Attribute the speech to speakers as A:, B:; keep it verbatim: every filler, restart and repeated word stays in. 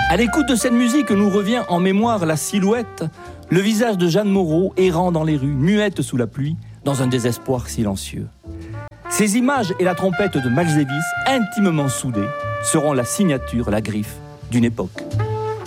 A: À l'écoute de cette musique nous revient en mémoire la silhouette, le visage de Jeanne Moreau errant dans les rues, muette sous la pluie, dans un désespoir silencieux. Ces images et la trompette de Malzévis, intimement soudées, seront la signature, la griffe d'une époque.